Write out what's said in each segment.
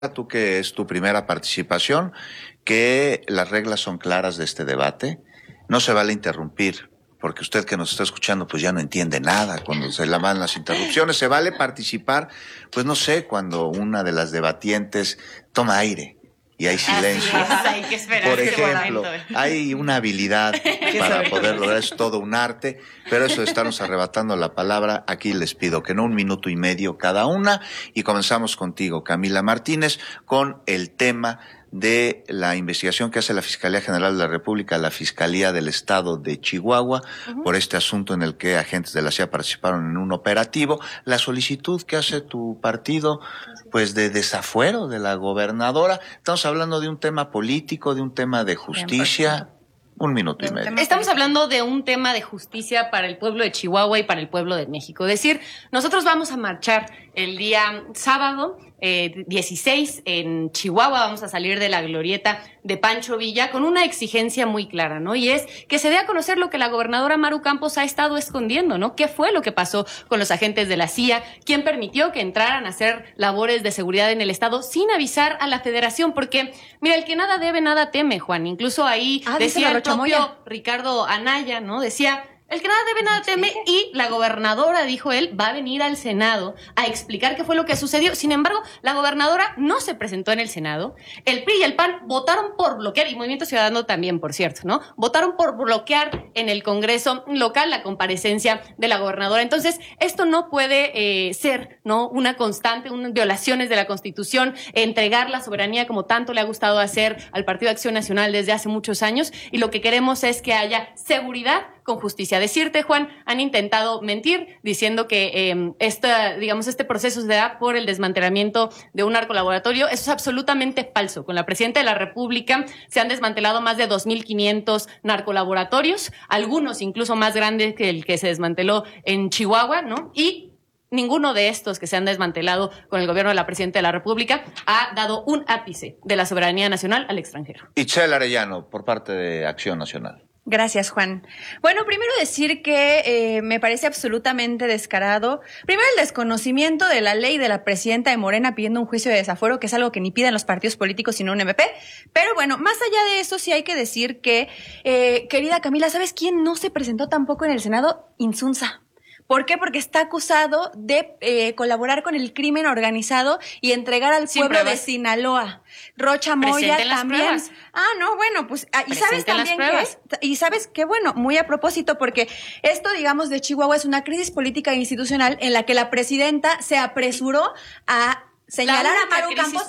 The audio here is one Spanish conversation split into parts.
tú que es tu primera participación, que las reglas son claras de este debate. No se vale interrumpir, porque usted que nos está escuchando pues ya no entiende nada cuando se le van las interrupciones. Se vale participar, pues no sé, cuando una de las debatientes toma aire y hay silencio. Hay que esperar. Por ejemplo, hay una habilidad para poder lograr, es todo un arte, pero eso de estarnos arrebatando la palabra, aquí les pido que no 1 minuto y medio cada una, y comenzamos contigo, Camila Martínez, con el tema de la investigación que hace la Fiscalía General de la República, la Fiscalía del Estado de Chihuahua, por este asunto en el que agentes de la CIA participaron en un operativo, la solicitud que hace tu partido, pues de desafuero de la gobernadora. Estamos hablando de un tema político, de un tema de justicia. 1 minuto y medio. Estamos hablando de un tema de justicia para el pueblo de Chihuahua y para el pueblo de México. Es decir, nosotros vamos a marchar el día sábado 16 en Chihuahua. Vamos a salir de la glorieta de Pancho Villa con una exigencia muy clara, ¿no? Y es que se dé a conocer lo que la gobernadora Maru Campos ha estado escondiendo, ¿no? ¿Qué fue lo que pasó con los agentes de la CIA? ¿Quién permitió que entraran a hacer labores de seguridad en el Estado sin avisar a la Federación? Porque, mira, el que nada debe, nada teme, Juan. Incluso ahí decía el propio Ricardo Anaya, ¿no? Decía, el que nada debe, nada teme, y la gobernadora, dijo él, va a venir al Senado a explicar qué fue lo que sucedió. Sin embargo, la gobernadora no se presentó en el Senado. El PRI y el PAN votaron por bloquear, y Movimiento Ciudadano también, por cierto, ¿no? Votaron por bloquear en el Congreso local la comparecencia de la gobernadora. Entonces, esto no puede ser, ¿no? Una constante, violaciones de la Constitución, entregar la soberanía como tanto le ha gustado hacer al Partido de Acción Nacional desde hace muchos años, y lo que queremos es que haya seguridad con justicia. Decirte, Juan, han intentado mentir diciendo que este proceso se da por el desmantelamiento de un narcolaboratorio. Eso es absolutamente falso. Con la presidenta de la República se han desmantelado más de 2,500 narcolaboratorios, algunos incluso más grandes que el que se desmanteló en Chihuahua, ¿no? Y ninguno de estos que se han desmantelado con el gobierno de la presidenta de la República ha dado un ápice de la soberanía nacional al extranjero. Itzel Arellano, por parte de Acción Nacional. Gracias, Juan. Bueno, primero decir que me parece absolutamente descarado. Primero, el desconocimiento de la ley de la presidenta de Morena pidiendo un juicio de desafuero, que es algo que ni piden los partidos políticos, sino un MP. Pero bueno, más allá de eso, sí hay que decir que, querida Camila, ¿sabes quién no se presentó tampoco en el Senado? Insunza. ¿Por qué? Porque está acusado de colaborar con el crimen organizado y entregar al pueblo de Sinaloa. Rocha Moya también. No, bueno, pues, y sabes también que, bueno, muy a propósito, porque esto, digamos, de Chihuahua es una crisis política e institucional en la que la presidenta se apresuró a señalar a Maru Campos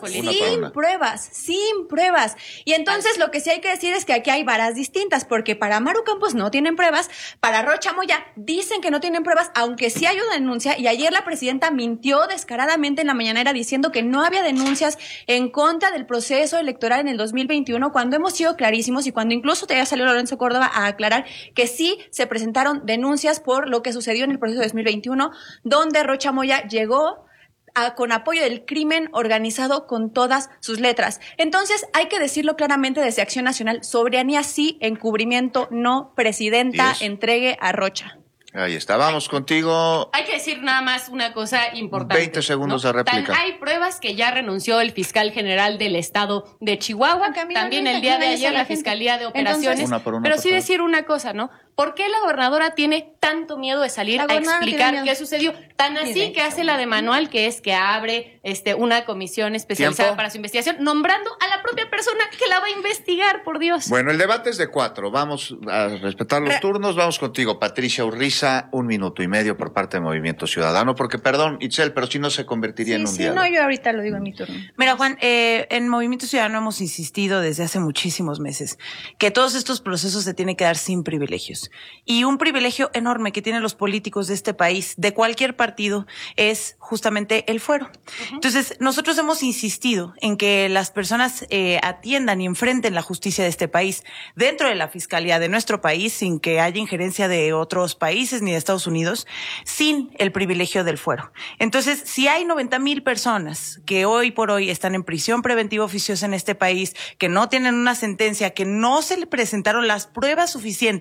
sin pruebas. Y entonces lo que sí hay que decir es que aquí hay varas distintas, porque para Maru Campos no tienen pruebas, para Rocha Moya dicen que no tienen pruebas, aunque sí hay una denuncia, y ayer la presidenta mintió descaradamente en la mañanera diciendo que no había denuncias en contra del proceso electoral en el 2021, cuando hemos sido clarísimos y cuando incluso ya salió Lorenzo Córdoba a aclarar que sí se presentaron denuncias por lo que sucedió en el proceso de 2021, donde Rocha Moya llegó con apoyo del crimen organizado con todas sus letras. Entonces, hay que decirlo claramente desde Acción Nacional, soberanía sí, encubrimiento no, presidenta, entregue a Rocha. Ahí está, vamos contigo. Hay que decir nada más una cosa importante. 20 segundos de réplica. Hay pruebas que ya renunció el fiscal general del Estado de Chihuahua, también el día de ayer la Fiscalía de Operaciones. Pero sí decir una cosa, ¿no? ¿Por qué la gobernadora tiene tanto miedo de salir a explicar qué sucedió? Tan así que hace la de manual, que es que abre una comisión especializada para su investigación, nombrando a la propia persona que la va a investigar, por Dios. Bueno, el debate es de 4. Vamos a respetar los turnos. Vamos contigo, Patricia Urriza, 1 minuto y medio por parte de Movimiento Ciudadano, porque, perdón, Itzel, pero si no se convertiría en un diálogo. No, yo ahorita lo digo en mi turno. Mira, Juan, en Movimiento Ciudadano hemos insistido desde hace muchísimos meses que todos estos procesos se tienen que dar sin privilegios. Y un privilegio enorme que tienen los políticos de este país, de cualquier partido, es justamente el fuero. Entonces, nosotros hemos insistido en que las personas atiendan y enfrenten la justicia de este país dentro de la fiscalía de nuestro país, sin que haya injerencia de otros países ni de Estados Unidos, sin el privilegio del fuero. Entonces, si hay 90,000 personas que hoy por hoy están en prisión preventiva oficiosa en este país, que no tienen una sentencia, que no se le presentaron las pruebas suficientes para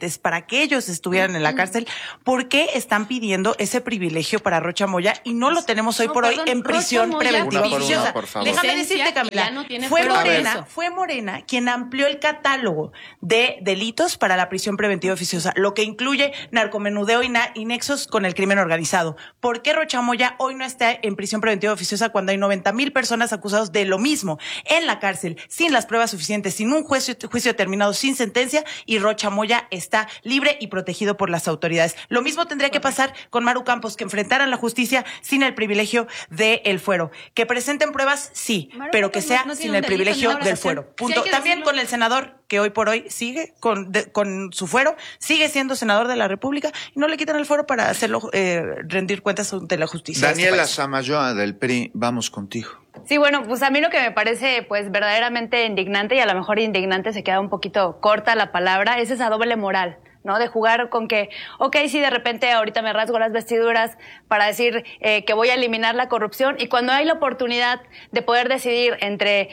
que ellos estuvieran en la cárcel, ¿por qué están pidiendo ese privilegio para Rocha Moya y no lo tenemos hoy por hoy en prisión preventiva oficiosa? Déjame decirte, Camila, fue Morena quien amplió el catálogo de delitos para la prisión preventiva oficiosa, lo que incluye narcomenudeo y nexos con el crimen organizado. ¿Por qué Rocha Moya hoy no está en prisión preventiva oficiosa cuando hay 90,000 personas acusadas de lo mismo en la cárcel, sin las pruebas suficientes, sin un juicio terminado, sin sentencia, y Rocha Moya está libre y protegido por las autoridades? Lo mismo tendría que pasar con Maru Campos, que enfrentaran la justicia sin el privilegio del fuero. Que presenten pruebas, sí, pero que sea sin el privilegio del fuero. Punto. También con el senador, que hoy por hoy sigue con su fuero, sigue siendo senador de la República, y no le quitan el fuero para hacerlo rendir cuentas ante la justicia. Daniela Samayoa del PRI, vamos contigo. Sí, bueno, pues a mí lo que me parece pues verdaderamente indignante, y a lo mejor indignante se queda un poquito corta la palabra, es esa doble moral, ¿no? De jugar con que, sí, de repente ahorita me rasgo las vestiduras para decir que voy a eliminar la corrupción, y cuando hay la oportunidad de poder decidir entre,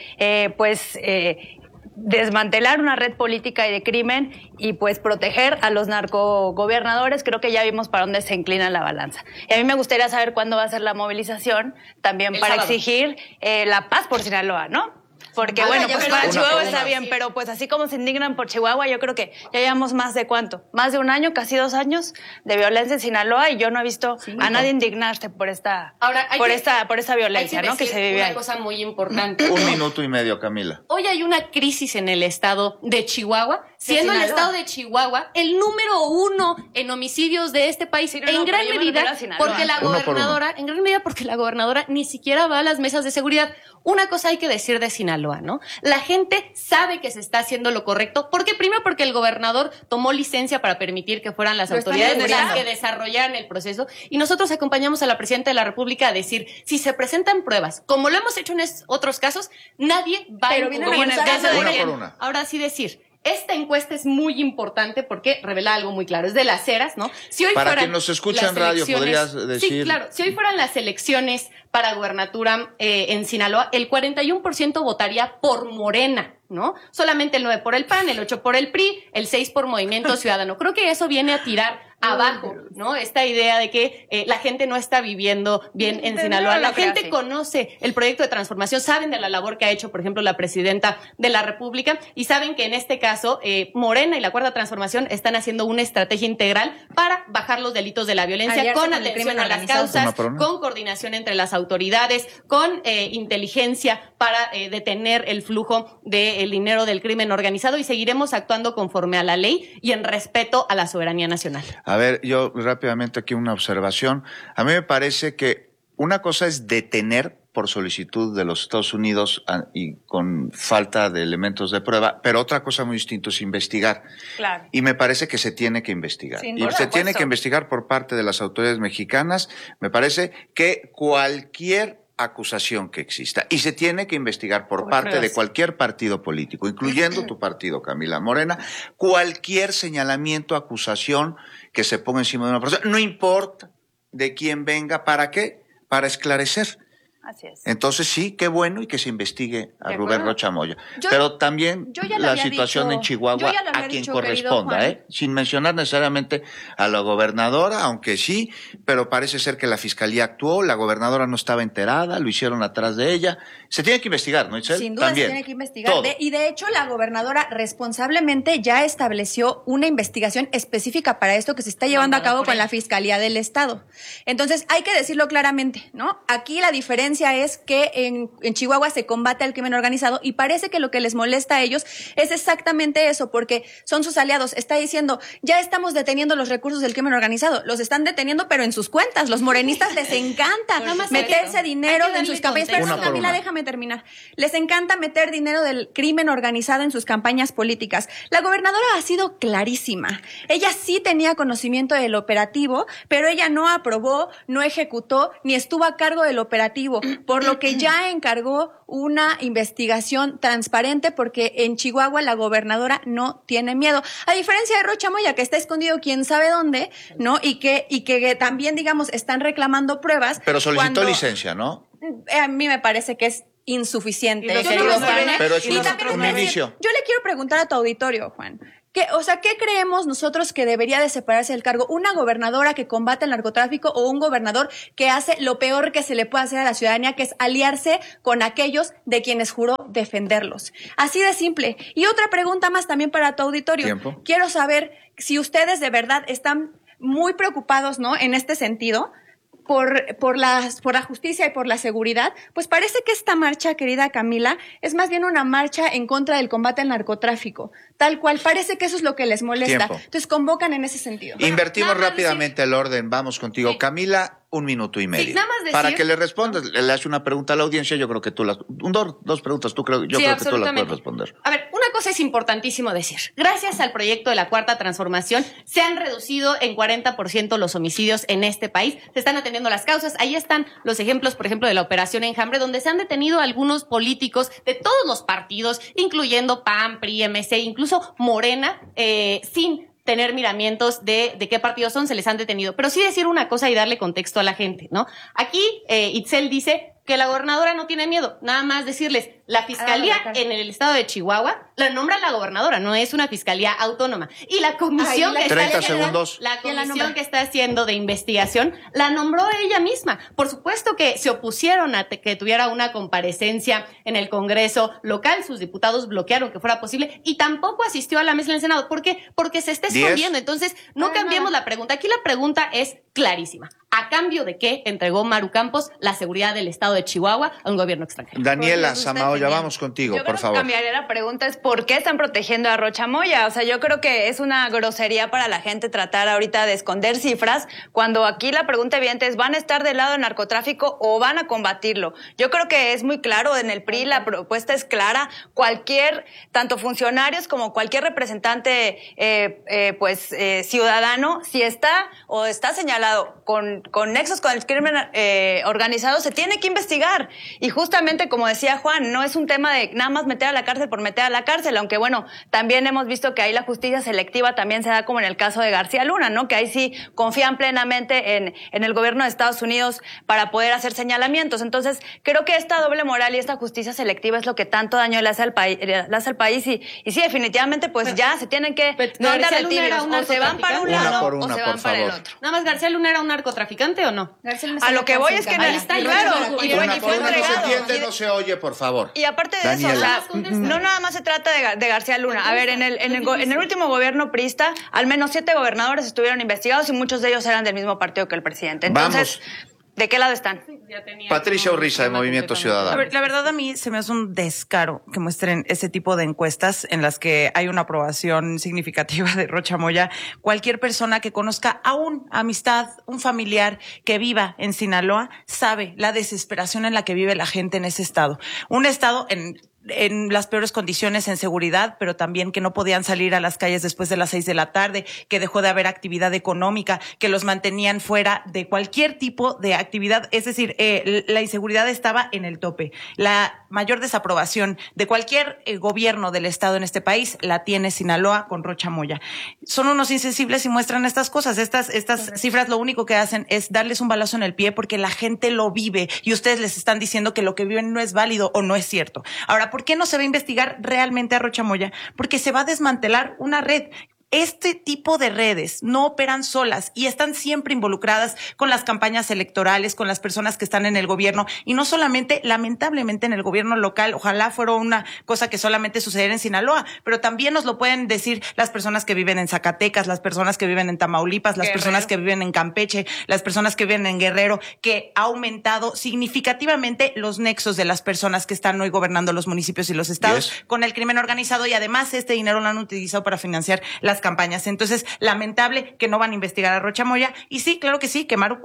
desmantelar una red política y de crimen y pues proteger a los narcogobernadores, creo que ya vimos para dónde se inclina la balanza. Y a mí me gustaría saber cuándo va a ser la movilización también para exigir la paz por Sinaloa, ¿no? Porque pues para Chihuahua está bien, pero pues así como se indignan por Chihuahua, yo creo que ya llevamos más de ¿cuánto? Más de un año, casi 2 años de violencia en Sinaloa, y yo no he visto a nadie indignarse por esta violencia, ¿no? Que se vive ahí. Una cosa muy importante. 1 minuto y medio, Camila. Hoy hay una crisis en el estado de Chihuahua, siendo el estado de Chihuahua el número 1 en homicidios de este país, en gran medida porque la gobernadora ni siquiera va a las mesas de seguridad. Una cosa hay que decir de Sinaloa, ¿no? La gente sabe que se está haciendo lo correcto. ¿Por qué? Primero porque el gobernador tomó licencia para permitir que fueran las autoridades las que desarrollaran el proceso, y nosotros acompañamos a la presidenta de la República a decir, si se presentan pruebas, como lo hemos hecho en otros casos, nadie va a incurrir en el caso de quién. Ahora sí decir, esta encuesta es muy importante porque revela algo muy claro. Es de las Heras, ¿no? Si hoy para quien nos escucha en radio, podrías decir. Sí, claro. Si hoy fueran las elecciones para gubernatura en Sinaloa, el 41% votaría por Morena, ¿no? Solamente el 9% por el PAN, el 8% por el PRI, el 6% por Movimiento Ciudadano. Creo que eso viene a tirar abajo, ¿no? Esta idea de que la gente no está viviendo bien en Sinaloa. La gente conoce el proyecto de transformación, saben de la labor que ha hecho, por ejemplo, la presidenta de la República, y saben que en este caso Morena y la Cuarta Transformación están haciendo una estrategia integral para bajar los delitos de la violencia, con atención a las causas, con coordinación entre las autoridades, con inteligencia para detener el flujo del dinero del crimen organizado, y seguiremos actuando conforme a la ley y en respeto a la soberanía nacional. A ver, yo rápidamente aquí una observación. A mí me parece que una cosa es detener por solicitud de los Estados Unidos y con falta de elementos de prueba, pero otra cosa muy distinta es investigar. Claro. Y me parece que se tiene que investigar. Y se tiene que investigar por parte de las autoridades mexicanas. Me parece que cualquier acusación que exista, y se tiene que investigar por parte de cualquier partido político, incluyendo tu partido, Camila, Morena, cualquier señalamiento, acusación que se ponga encima de una persona, no importa de quién venga, ¿para qué? Para esclarecer. Así es. Entonces sí, qué bueno, y que se investigue a Rubén Rocha Moya. Pero también la situación en Chihuahua a quien corresponda, sin mencionar necesariamente a la gobernadora, aunque sí, pero parece ser que la fiscalía actuó, la gobernadora no estaba enterada, lo hicieron atrás de ella. Se tiene que investigar, ¿no, Itzel? Sin duda también. Se tiene que investigar. Y de hecho la gobernadora responsablemente ya estableció una investigación específica para esto que se está llevando a cabo con la Fiscalía del Estado. Entonces hay que decirlo claramente, ¿no? Aquí la diferencia es que en Chihuahua se combate al crimen organizado, y parece que lo que les molesta a ellos es exactamente eso, porque son sus aliados. Está diciendo, ya estamos deteniendo los recursos del crimen organizado. Los están deteniendo, pero en sus cuentas. Los morenistas les encanta meterse dinero en sus campañas. Perdón, Camila, déjame terminar. Les encanta meter dinero del crimen organizado en sus campañas políticas. La gobernadora ha sido clarísima. Ella sí tenía conocimiento del operativo, pero ella no aprobó, no ejecutó, ni estuvo a cargo del operativo, por lo que ya encargó una investigación transparente, porque en Chihuahua la gobernadora no tiene miedo. A diferencia de Rocha Moya, que está escondido quién sabe dónde, ¿no? Y que también, digamos, están reclamando pruebas. Pero solicitó licencia, ¿no? A mí me parece que es insuficiente, pero es un inicio. Yo le quiero quiero preguntar a tu auditorio, Juan. ¿Qué creemos nosotros que debería de separarse del cargo? ¿Una gobernadora que combate el narcotráfico o un gobernador que hace lo peor que se le puede hacer a la ciudadanía, que es aliarse con aquellos de quienes juró defenderlos? Así de simple. Y otra pregunta más también para tu auditorio. Tiempo. Quiero saber si ustedes de verdad están muy preocupados, ¿no?, en este sentido, por la justicia y por la seguridad. Pues parece que esta marcha, querida Camila, es más bien una marcha en contra del combate al narcotráfico. Tal cual, parece que eso es lo que les molesta. Tiempo. Entonces convocan en ese sentido. Invertimos nada más rápidamente el orden. Vamos contigo. Sí. Camila, 1 minuto y medio. nada más decir- Para que le respondas, le hace una pregunta a la audiencia, yo creo que tú dos preguntas, yo creo que tú las absolutamente. puedes responder. A ver, una cosa es importantísimo decir. Gracias al proyecto de la Cuarta Transformación, se han reducido en 40% los homicidios en este país. Se están atendiendo las causas. Ahí están los ejemplos, por ejemplo, de la Operación Enjambre, donde se han detenido algunos políticos de todos los partidos, incluyendo PAN, PRI, MC, incluso Morena, sin tener miramientos de qué partidos son, se les han detenido. Pero sí decir una cosa y darle contexto a la gente, ¿no? Aquí Itzel dice que la gobernadora no tiene miedo. Nada más decirles, la fiscalía en el estado de Chihuahua la nombra la gobernadora, no es una fiscalía autónoma. Y la comisión que 30 está segundos. la comisión que está haciendo de investigación la nombró ella misma. Por supuesto que se opusieron a que tuviera una comparecencia en el Congreso local, sus diputados bloquearon que fuera posible y tampoco asistió a la mesa en el Senado. ¿Por qué? Porque se está 10. escondiendo. Entonces, no cambiemos la pregunta. Aquí la pregunta es clarísima. ¿A cambio de qué entregó Maru Campos la seguridad del estado de Chihuahua a un gobierno extranjero? Daniela Porque usted Samaoya, tenía- vamos contigo, Yo por creo que favor. cambiaría la pregunta es ¿por qué están protegiendo a Rocha Moya? O sea, yo creo que es una grosería para la gente tratar ahorita de esconder cifras cuando aquí la pregunta evidente es ¿van a estar del lado del narcotráfico o van a combatirlo? Yo creo que es muy claro en el PRI, la propuesta es clara. Tanto funcionarios como cualquier representante ciudadano, si está o está señalado con nexos con el crimen organizado, se tiene que investigar. Y justamente, como decía Juan, no es un tema de nada más meter a la cárcel por meter a la cárcel, aunque bueno, también hemos visto que ahí la justicia selectiva también se da como en el caso de García Luna, ¿no? Que ahí sí confían plenamente en el gobierno de Estados Unidos para poder hacer señalamientos. Entonces, creo que esta doble moral y esta justicia selectiva es lo que tanto daño le hace al país y sí, definitivamente, pues ya se tienen que no andar de tibios, o se van para un lado por o una, se por van para el favor. otro. Nada más, ¿García Luna era un narcotraficante o no? A lo que voy es que Ahí está, claro, y Una y por fue una no se entregado. entiende, no se oye, por favor. Y aparte de Daniela. eso, o sea, Contesta. no nada más se trata de García Luna. A ver, en el último gobierno priista, al menos 7 gobernadores estuvieron investigados y muchos de ellos eran del mismo partido que el presidente. Entonces, ¿de qué lado están? Patricia Urriza, de Movimiento A Ciudadano. ver, la verdad a mí se me hace un descaro que muestren ese tipo de encuestas en las que hay una aprobación significativa de Rocha Moya. Cualquier persona que conozca a un amistad, un familiar que viva en Sinaloa, sabe la desesperación en la que vive la gente en ese estado. Un estado en las peores condiciones en seguridad, pero también que no podían salir a las calles después de las 6 de la tarde, que dejó de haber actividad económica, que los mantenían fuera de cualquier tipo de actividad. Es decir, la inseguridad estaba en el tope. La mayor desaprobación de cualquier gobierno del estado en este país la tiene Sinaloa con Rocha Moya. Son unos insensibles y muestran estas cosas. Estas cifras lo único que hacen es darles un balazo en el pie porque la gente lo vive y ustedes les están diciendo que lo que viven no es válido o no es cierto. Ahora, ¿por qué no se va a investigar realmente a Rocha Moya? Porque se va a desmantelar una red. Este tipo de redes no operan solas y están siempre involucradas con las campañas electorales, con las personas que están en el gobierno y no solamente, lamentablemente, en el gobierno local. Ojalá fuera una cosa que solamente sucediera en Sinaloa, pero también nos lo pueden decir las personas que viven en Zacatecas, las personas que viven en Tamaulipas, las personas que viven en Campeche, las personas que viven en Guerrero, que ha aumentado significativamente los nexos de las personas que están hoy gobernando los municipios y los estados con el crimen organizado y además este dinero lo han utilizado para financiar las campañas. Entonces, lamentable que no van a investigar a Rocha Moya. Y sí, claro que sí, que Maru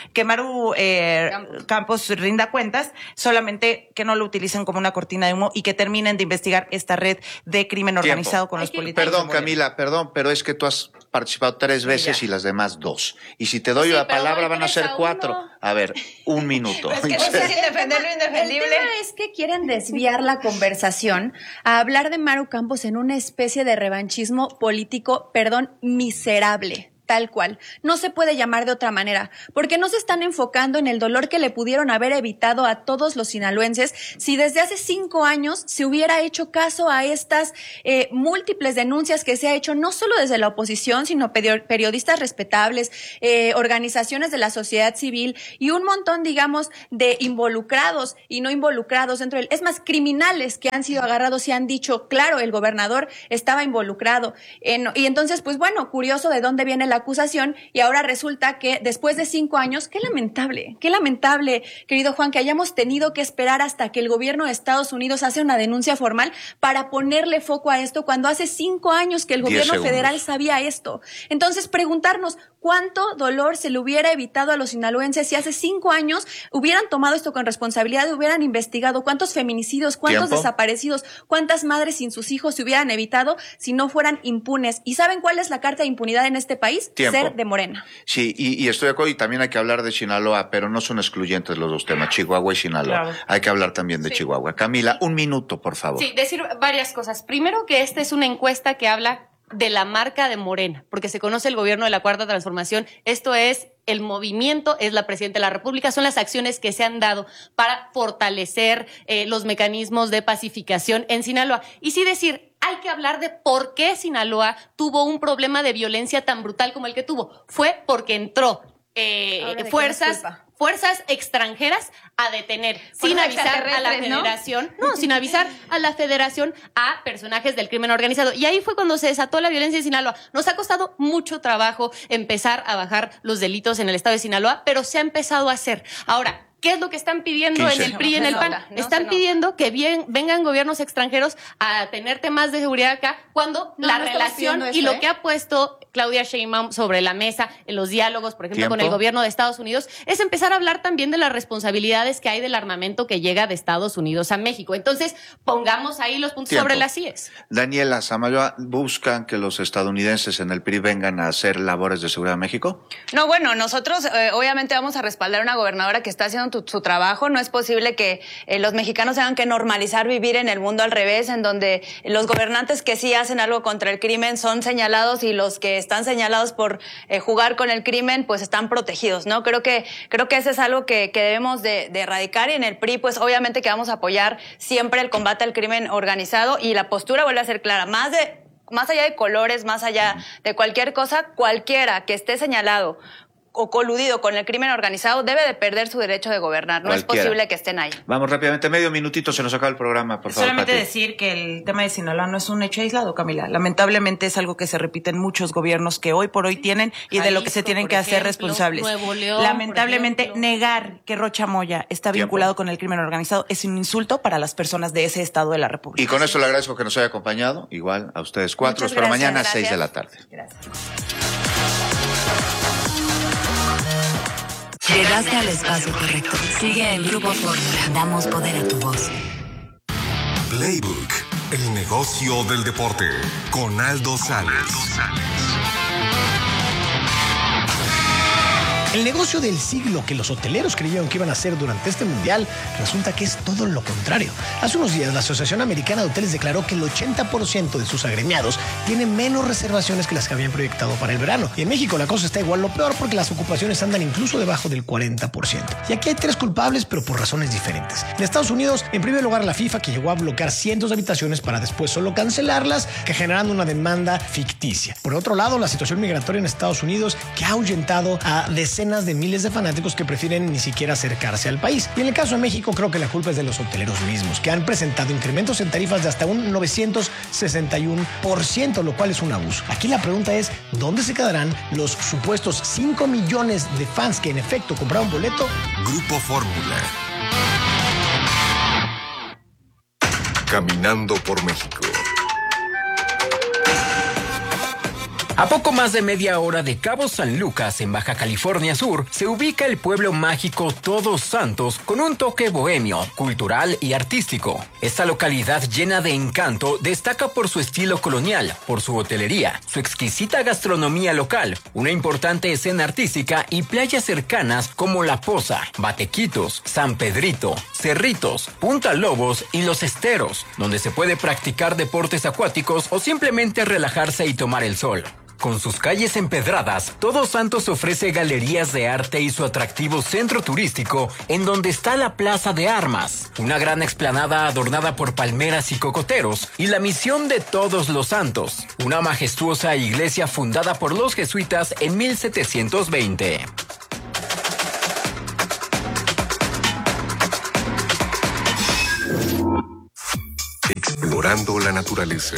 Campos rinda cuentas, solamente que no lo utilicen como una cortina de humo y que terminen de investigar esta red de crimen organizado con los políticos. Perdón, Camila, pero es que tú has participado 3 veces y las demás 2. Y si te doy la palabra van a ser 4. A ver, 1 minuto. Es que no sé si defender lo indefendible. El tema es que quieren desviar la conversación a hablar de Maru Campos en una especie de revanchismo político, miserable. Tal cual. No se puede llamar de otra manera, porque no se están enfocando en el dolor que le pudieron haber evitado a todos los sinaloenses si desde hace 5 años se hubiera hecho caso a estas múltiples denuncias que se ha hecho no solo desde la oposición, sino periodistas respetables, organizaciones de la sociedad civil y un montón, digamos, de involucrados y no involucrados dentro del... Es más, criminales que han sido agarrados y han dicho, claro, el gobernador estaba involucrado. Y entonces, pues bueno, curioso de dónde viene la acusación y ahora resulta que después de 5 años, qué lamentable, querido Juan, que hayamos tenido que esperar hasta que el gobierno de Estados Unidos hace una denuncia formal para ponerle foco a esto cuando hace 5 años que el gobierno federal sabía esto. Entonces, preguntarnos cuánto dolor se le hubiera evitado a los sinaloenses si hace 5 años hubieran tomado esto con responsabilidad, hubieran investigado cuántos feminicidios, cuántos desaparecidos, cuántas madres sin sus hijos se hubieran evitado si no fueran impunes. ¿Y saben cuál es la carta de impunidad en este país? Ser de Morena. Sí, y estoy de acuerdo, y también hay que hablar de Sinaloa, pero no son excluyentes los dos temas, Chihuahua y Sinaloa. Claro. Hay que hablar también de Chihuahua. Camila, 1 minuto, por favor. Sí, decir varias cosas. Primero, que esta es una encuesta que habla de la marca de Morena, porque se conoce el gobierno de la Cuarta Transformación. Esto es el movimiento, es la presidenta de la República, son las acciones que se han dado para fortalecer los mecanismos de pacificación en Sinaloa. Y sí decir, hay que hablar de por qué Sinaloa tuvo un problema de violencia tan brutal como el que tuvo. Fue porque entró fuerzas extranjeras a detener, sin avisar a la federación, sin avisar a la federación, a personajes del crimen organizado. Y ahí fue cuando se desató la violencia en Sinaloa. Nos ha costado mucho trabajo empezar a bajar los delitos en el estado de Sinaloa, pero se ha empezado a hacer. Ahora, ¿qué es lo que están pidiendo en el PRI y en el PAN? Están pidiendo que vengan gobiernos extranjeros a tener temas de seguridad acá, cuando la relación y lo que ha puesto Claudia Sheinbaum sobre la mesa en los diálogos, por ejemplo, con el gobierno de Estados Unidos, es empezar a hablar también de las responsabilidades que hay del armamento que llega de Estados Unidos a México. Entonces, pongamos ahí los puntos sobre las IES. Daniela Samayoa, ¿buscan que los estadounidenses en el PRI vengan a hacer labores de seguridad en México? No, bueno, nosotros obviamente vamos a respaldar a una gobernadora que está haciendo su trabajo. No es posible que los mexicanos tengan que normalizar vivir en el mundo al revés, en donde los gobernantes que sí hacen algo contra el crimen son señalados y los que están señalados por jugar con el crimen pues están protegidos, ¿no? Creo que eso es algo que debemos de erradicar, y en el PRI pues obviamente que vamos a apoyar siempre el combate al crimen organizado, y la postura vuelve a ser clara, más allá de colores, más allá de cualquier cosa, cualquiera que esté señalado o coludido con el crimen organizado debe de perder su derecho de gobernar. No es posible que estén ahí. Vamos rápidamente, medio minutito, se nos acaba el programa, por favor. Solamente decir que el tema de Sinaloa no es un hecho aislado, Camila. Lamentablemente es algo que se repite en muchos gobiernos que hoy por hoy tienen y de lo que se tienen que hacer responsables. Nuevo León, lamentablemente, negar que Rocha Moya está vinculado con el crimen organizado es un insulto para las personas de ese estado de la República. Y con eso le agradezco que nos haya acompañado, igual a ustedes 4, pero mañana a 6 de la tarde. Gracias. Llegaste al espacio correcto. Sigue el Grupo Fórmula. Damos poder a tu voz. Playbook, el negocio del deporte, con Aldo Sales. El negocio del siglo que los hoteleros creyeron que iban a hacer durante este mundial resulta que es todo lo contrario. Hace unos días la Asociación Americana de Hoteles declaró que el 80% de sus agremiados tienen menos reservaciones que las que habían proyectado para el verano. Y en México la cosa está igual, lo peor, porque las ocupaciones andan incluso debajo del 40%. Y aquí hay 3 culpables, pero por razones diferentes. En Estados Unidos, en primer lugar, la FIFA, que llegó a bloquear cientos de habitaciones para después solo cancelarlas, que generando una demanda ficticia. Por otro lado, la situación migratoria en Estados Unidos, que ha ahuyentado a decenas de miles de fanáticos que prefieren ni siquiera acercarse al país. Y en el caso de México, creo que la culpa es de los hoteleros mismos, que han presentado incrementos en tarifas de hasta un 961%, lo cual es un abuso. Aquí la pregunta es, ¿dónde se quedarán los supuestos 5 millones de fans que en efecto compraron boleto? Grupo Fórmula. Caminando por México. A poco más de media hora de Cabo San Lucas, en Baja California Sur, se ubica el pueblo mágico Todos Santos con un toque bohemio, cultural y artístico. Esta localidad llena de encanto destaca por su estilo colonial, por su hotelería, su exquisita gastronomía local, una importante escena artística y playas cercanas como La Poza, Batequitos, San Pedrito, Cerritos, Punta Lobos y Los Esteros, donde se puede practicar deportes acuáticos o simplemente relajarse y tomar el sol. Con sus calles empedradas, Todos Santos ofrece galerías de arte y su atractivo centro turístico, en donde está la Plaza de Armas, una gran explanada adornada por palmeras y cocoteros, y la Misión de Todos los Santos, una majestuosa iglesia fundada por los jesuitas en 1720. Explorando la naturaleza.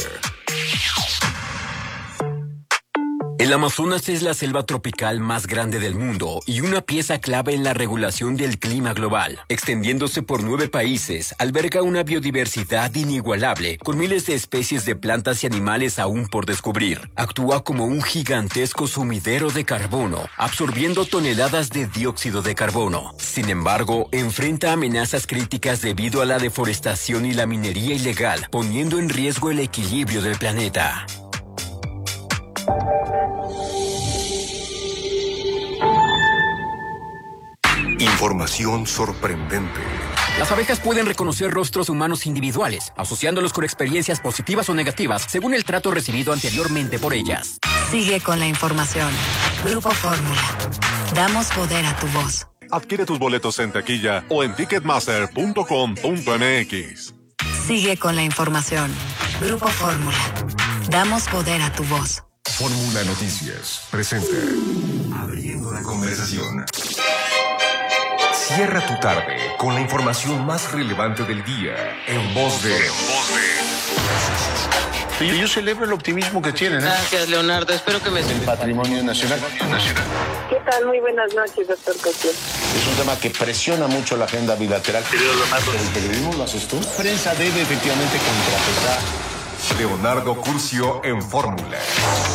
El Amazonas es la selva tropical más grande del mundo y una pieza clave en la regulación del clima global. Extendiéndose por 9 países, alberga una biodiversidad inigualable, con miles de especies de plantas y animales aún por descubrir. Actúa como un gigantesco sumidero de carbono, absorbiendo toneladas de dióxido de carbono. Sin embargo, enfrenta amenazas críticas debido a la deforestación y la minería ilegal, poniendo en riesgo el equilibrio del planeta. Información sorprendente. Las abejas pueden reconocer rostros humanos individuales, asociándolos con experiencias positivas o negativas, según el trato recibido anteriormente por ellas. Sigue con la información. Grupo Fórmula. Damos poder a tu voz. Adquiere tus boletos en taquilla o en ticketmaster.com.mx. Sigue con la información. Grupo Fórmula. Damos poder a tu voz. Fórmula Noticias presenta Abriendo la conversación. Cierra tu tarde con la información más relevante del día en voz de... Yo celebro el optimismo que tienen. Gracias, Leonardo. Espero que me... El patrimonio nacional. ¿Qué tal? Muy buenas noches, doctor Cosío. Es un tema que presiona mucho la agenda bilateral. ¿El periodismo lo haces tú? La prensa debe efectivamente contrapesar. Leonardo Curcio en Fórmula.